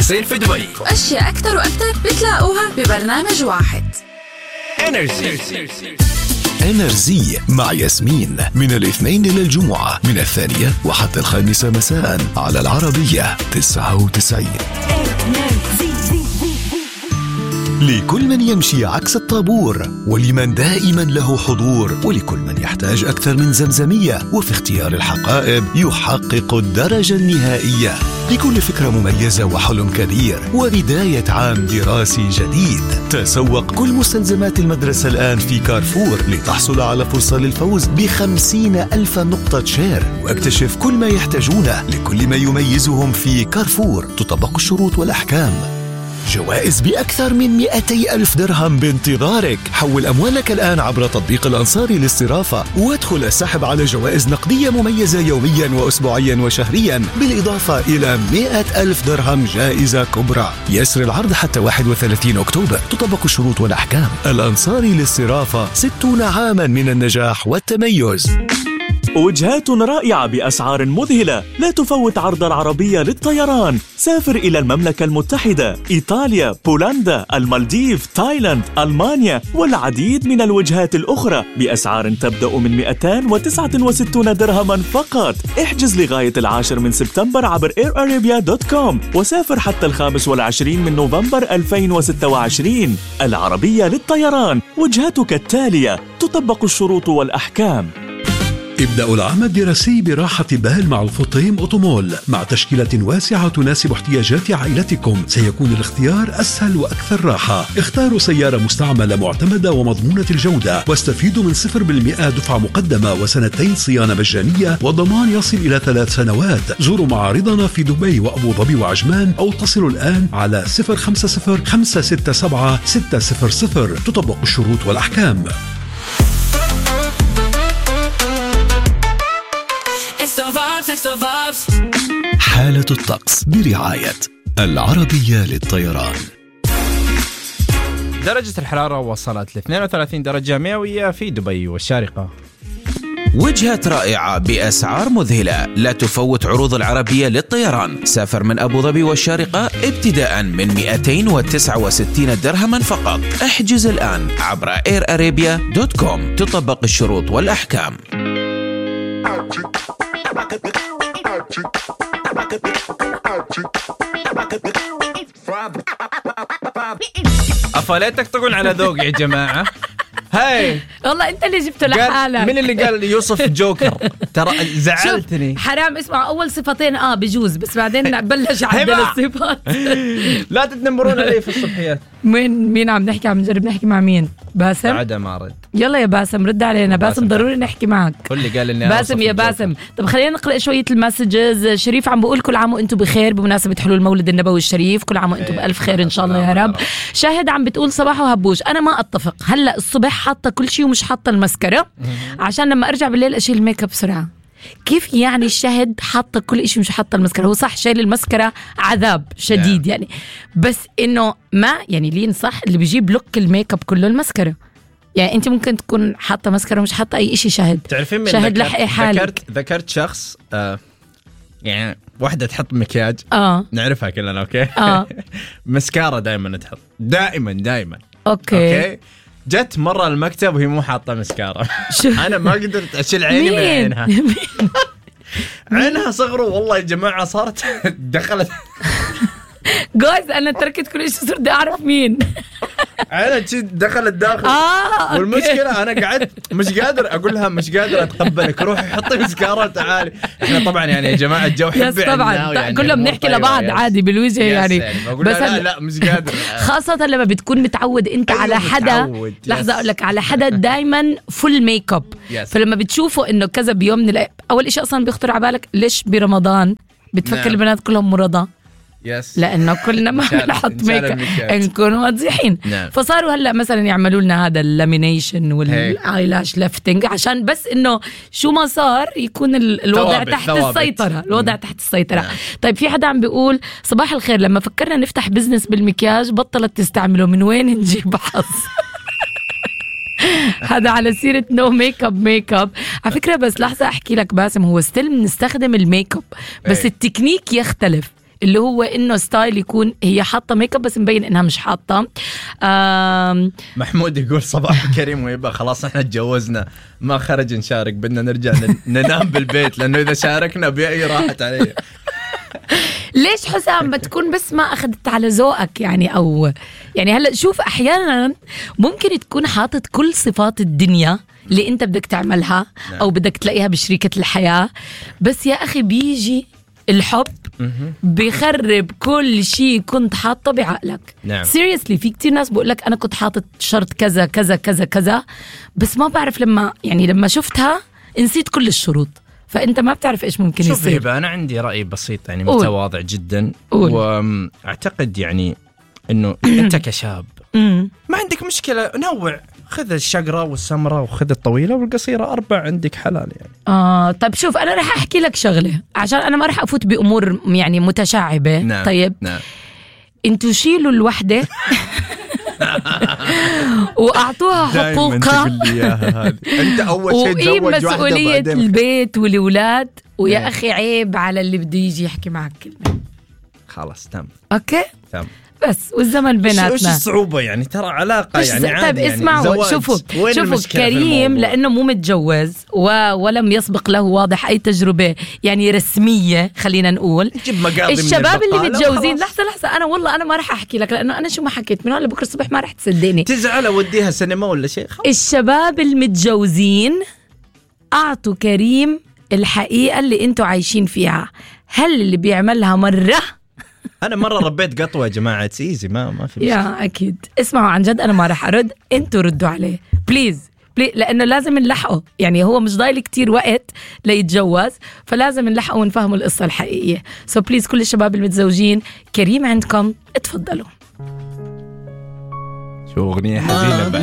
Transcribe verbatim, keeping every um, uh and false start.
بتصير في دبي. أشياء أكتر وأكتر بتلاقوها ببرنامج واحد. إنرجي إنرجي مع ياسمين من الاثنين إلى الجمعة من الثانية وحتى الخامسة مساء على العربية تسعة وتسعين. لكل من يمشي عكس الطابور، ولمن دائما له حضور، ولكل من يحتاج أكثر من زمزمية، وفي اختيار الحقائب يحقق الدرجة النهائية. لكل فكرة مميزة وحلم كبير وبداية عام دراسي جديد. تسوق كل مستلزمات المدرسة الآن في كارفور لتحصل على فرصة للفوز بخمسين ألف نقطة شير، واكتشف كل ما يحتاجونه لكل ما يميزهم في كارفور. تطبق الشروط والأحكام. جوائز بأكثر من مئتي ألف درهم بانتظارك. حول أموالك الآن عبر تطبيق الأنصاري للصرافة، وادخل السحب على جوائز نقدية مميزة يوميا وأسبوعيا وشهريا، بالإضافة إلى مئة ألف درهم جائزة كبرى. يسر العرض حتى واحد وثلاثين أكتوبر. تطبق الشروط والأحكام. الأنصاري للصرافة، ستون عاما من النجاح والتميز. وجهات رائعة بأسعار مذهلة. لا تفوت عرض العربية للطيران. سافر إلى المملكة المتحدة، إيطاليا، بولندا، المالديف، تايلاند، ألمانيا والعديد من الوجهات الأخرى بأسعار تبدأ من مئتين وتسعة وستين درهما فقط. احجز لغاية العاشر من سبتمبر عبر إير أرابيا دوت كوم وسافر حتى الخامس والعشرين من نوفمبر ألفين وستة وعشرين. العربية للطيران، وجهتك التالية. تطبق الشروط والأحكام. ابدأوا العام الدراسي براحة بال مع الفطيم أوتومول. مع تشكيلة واسعة تناسب احتياجات عائلتكم، سيكون الاختيار أسهل وأكثر راحة. اختاروا سيارة مستعملة معتمدة ومضمونة الجودة، واستفيدوا من صفر بالمئة دفعة مقدمة وسنتين صيانة مجانية وضمان يصل إلى ثلاث سنوات. زوروا معارضنا في دبي وأبو ظبي وعجمان، أو اتصلوا الآن على صفر خمسة صفر خمسة ستة سبعة ستة صفر صفر. تطبق الشروط والأحكام. حالة الطقس برعاية العربية للطيران. درجة الحرارة وصلت ل اثنين وثلاثين درجة مئوية في دبي والشارقة. وجهات رائعة بأسعار مذهلة. لا تفوت عروض العربية للطيران. سافر من أبو ظبي والشارقة ابتداء من مئتين وتسعة وستين درهما فقط. احجز الآن عبر إير أرابيا دوت كوم. تطبق الشروط والأحكام. أفليتك تقول على ذوق يا جماعة. هاي والله انت اللي جبته لحالك. من اللي قال يوصف جوكر؟ ترى زعلتني. حرام. اسمع، اول صفتين اه بجوز، بس بعدين بلش عدل الصفات. لا تتنمرون علي في الصبحيات. مين مين عم نحكي؟ عم نجرب نحكي مع مين؟ باسم. عدا ما رد. يلا يا باسم رد علينا. باسم, باسم ضروري نحكي معك. كل قال اني باسم يا باسم. طب خلينا نقرأ شوية المسجز. شريف عم بقول كل عام وانتم بخير بمناسبة حلول المولد النبوي الشريف. كل عام وانتم بألف خير ان شاء الله يا رب. شاهد عم بتقول صباح وهبوش. انا ما اتفق. هلا الصبح حاطه كل شيء ومش حاطه المسكرة عشان لما ارجع بالليل اشيل الميك اب بسرعة. كيف يعني الشهد حاطه كل شيء مش حاطه المسكرة؟ هو صح شايل المسكرة عذاب شديد يعني، بس انه ما يعني لين صح اللي بيجيب لوك الميك اب كله المسكرة. يعني انت ممكن تكون حاطه مسكرة ومش حاطه اي شيء شهد. تعرفين من شهد لحقي حالك. ذكرت ذكرت شخص آه يعني واحدة تحط مكياج اه نعرفها كلنا اوكي. اه مسكارة دائما تحط دائما دائما اوكي, أوكي. جت مرة المكتب وهي مو حاطة مسكارة. أنا ما قدرت أشيل عيني من عينها. عينها صغروا والله يا جماعة. صارت دخلت جايز أنا تركت كل شيء صرت أعرف مين. عينها دخلت داخل. آه والمشكلة أنا قعدت مش قادر أقول لها مش قادر أتقبلك. روحي حطي مسكارة وتعالي. إحنا طبعا يعني يا جماعة الجو حبي طبعا يعني كلنا بنحكي لبعض عادي بالوجه يعني. يعني بس لا لا مش قادر. خاصة لما بتكون متعود أنت أيوة على حدا متعود. لحظة أقول لك على حدا دايما فل ميك اب. فلما بتشوفه إنه كذا بيوم من الأيام أول إشي أصلا بيخطر على بالك ليش برمضان بتفكر نعم. البنات كلهم مرضى. يس. لأنه كلنا ما بنحط ميك اب نكون واضحين. نعم. فصاروا هلا مثلا يعملوا لنا هذا اللامينيشن والايلاش ليفتنج عشان بس انه شو ما صار يكون الوضع تحت ثوابت. السيطرة الوضع مم. تحت السيطرة. نعم. طيب في حدا عم بيقول صباح الخير، لما فكرنا نفتح بزنس بالمكياج بطلت تستعمله، من وين نجيب حظ؟ هذا على سيرة نو ميك اب ميك اب على فكرة. بس لحظة احكي لك باسم، هو ستيل بنستخدم الميك اب بس التكنيك يختلف. اللي هو انه ستايل يكون هي حاطه ميك اب بس مبين انها مش حاطه. آم محمود يقول صباح كريم ويبقى خلاص احنا تجوزنا ما خرج نشارك بدنا نرجع ننام بالبيت لانه اذا شاركنا بيئي راحت علي. ليش حسام بتكون بس ما أخذت على ذوقك يعني؟ أو يعني هلأ شوف أحيانا ممكن تكون حاطط كل صفات الدنيا اللي أنت بدك تعملها أو بدك تلاقيها بشريكة الحياة، بس يا أخي بيجي الحب بيخرب كل شيء كنت حاطه بعقلك. نعم. سيريسلي في كتير ناس بقول لك أنا كنت حاطط شرط كذا كذا كذا كذا بس ما بعرف لما يعني لما شفتها نسيت كل الشروط، فأنت ما بتعرف إيش ممكن شوف يصير. شوف أنا عندي رأي بسيط يعني قول. متواضع جدا قول. وأعتقد يعني إنه أنت كشاب مم. ما عندك مشكلة نوع، خذ الشقرة والسمرة وخذ الطويلة والقصيرة، أربع عندك حلال يعني. آه طيب شوف أنا رح أحكي لك شغلة عشان أنا ما رح أفوت بأمور يعني متشعبة. نعم. طيب نعم. انتوا شيلوا الوحدة وأعطوها حقوقها أنت أول شيء وقيم تزوج واحدة مسؤولية بعدين البيت والأولاد، ويا نعم. أخي عيب على اللي بده يجي يحكي معك كلمة. خلاص تم أوكي تم. بس والزمن وش بيناتنا الصعوبة يعني؟ ترى علاقة يعني طيب عادي يعني اسمعوا شوفوا شوفوا كريم لأنه مو متجوز و... ولم يسبق له واضح أي تجربة يعني رسمية خلينا نقول. الشباب اللي متجوزين لحظة لحظة أنا والله أنا ما رح أحكي لك لأنه أنا شو ما حكيت من هلا بكرة الصبح ما رح تصدقني. تزعل أوديها سينما ولا شيء. الشباب المتجوزين أعطوا كريم الحقيقة اللي أنتوا عايشين فيها. هل اللي بيعملها مرة أنا مرة ربيت قطوة يا جماعة تسيزي ما ما في يا أكيد. اسمعوا عن جد أنا ما رح أرد، أنتوا ردوا عليه بليز بليز لأنه لازم نلحقه يعني هو مش ضايل كتير وقت ليتجوز فلازم نلحقه ونفهمه القصة الحقيقية. سو so بليز كل الشباب المتزوجين كريم عندكم اتفضلوا. شو أغنية حزينة.